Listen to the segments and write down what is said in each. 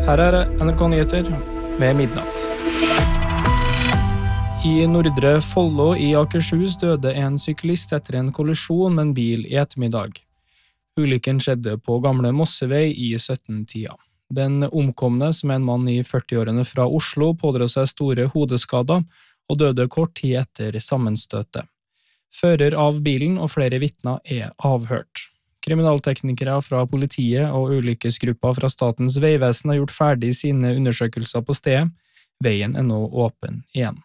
Her NRK Nyheter ved midnatt. I Nordre Follo i Akershus døde en syklist etter en kollisjon med en bil i ettermiddag. Ulykken skjedde på Gamle Mossevei i 17-tida. Den omkomne, som en mann i 40-årene fra Oslo, pådro seg store hodeskader og døde kort tid etter sammenstøtet. Fører av bilen og flere vitner avhørt. Kriminalteknikere fra politiet og ulykkesgrupper fra Statens vegvesen har gjort ferdig sine undersøkelser på stedet. Veien nå åpen igjen.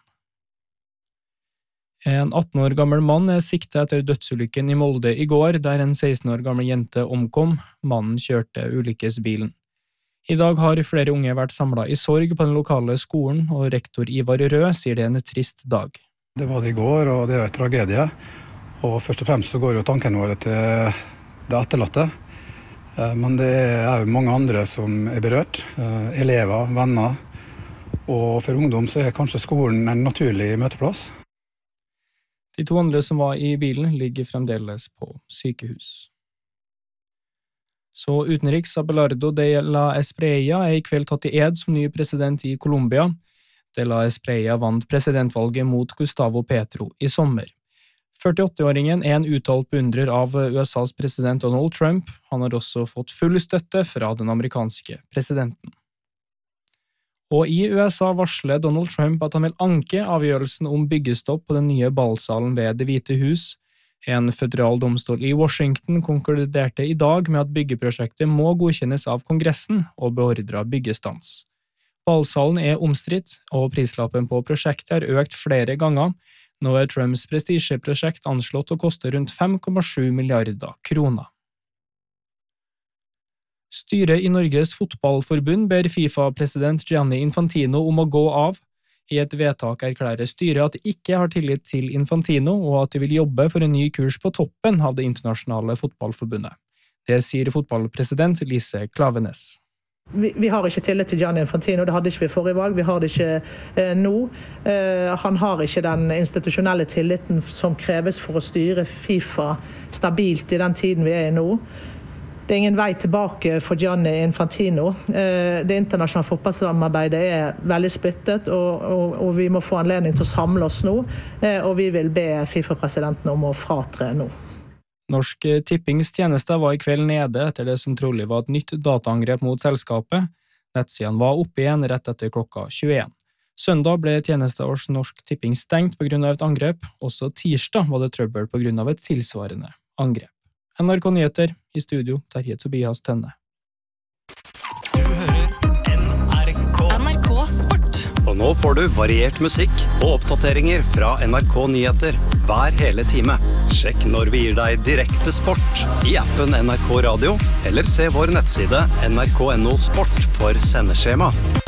En 18 år gammel mann siktet etter dødsulykken i Molde i går, der en 16 år gammel jente omkom. Mannen kjørte ulykkesbilen. I dag har flere unge vært samlet i sorg på den lokale skolen, og rektor Ivar Rød sier det en trist dag. Det var det i går, og det en tragedie. Og først og fremst så går jo tanken vår til det etterlatte. Men det jo mange andre som berørt. Elever, venner. Og for ungdom så kanskje skolen en naturlig møteplass. De 2 andre som var i bilen ligger fremdeles på sykehus. Så utenriks Abelardo de la Espriella i kveld tatt i ed som ny president i Colombia. De la Espriella vant presidentvalget mot Gustavo Petro i sommer. 48-åringen en uttalt beundrer av USAs president Donald Trump. Han har også fått full støtte fra den amerikanske presidenten. Og i USA varsler Donald Trump at han vil anke avgjørelsen om byggestopp på den nye ballsalen ved Det hvite hus. En føderal domstol i Washington konkluderte i dag med at byggeprosjektet må godkjennes av Kongressen og beordret byggestans. Ballsalen omstridt, og prislappen på prosjektet har økt flere ganger. Nå Trumps prestisjeprosjekt anslått å koste rundt 5,7 milliarder kroner. Styret i Norges fotballforbund ber FIFA-president Gianni Infantino om å gå av. I et vedtak erklærer styret at de ikke har tillit til Infantino, og at de vil jobbe for en ny kurs på toppen av det internasjonale fotballforbundet. Det sier fotballpresident Lise Klavenes. Vi har ikke tillit til Gianni Infantino, det hadde ikke vi forrige valg, vi har det ikke nå. Han har ikke den institusjonelle tilliten som kreves for å styre FIFA stabilt i den tiden vi i nå. Det ingen vei tilbake for Gianni Infantino. Det internasjonale fotballsamarbeidet veldig splittet, og vi må få anledning til å samle oss nå, og vi vil be FIFA-presidenten om å fratre nå. Norsk Tippings tjenester var i kveld nede etter det som trolig var et nytt dataangrep mot selskapet. Nettsiden var oppe igjen rett etter klokka 21. Søndag ble tjenester hos Norsk Tipping stengt på grunn av et angrep. Også tirsdag var det trøbbel på grunn av et tilsvarende angrep. NRK Nyheter, i studio, Terje Tobias Tønne. Du hører NRK Sport. Og nå får du variert musikk og oppdateringer fra NRK Nyheter hver hele time. Sjekk når vi gir deg direkte sport i appen NRK Radio, eller se vår nettside nrk.no sport for sendeskjema.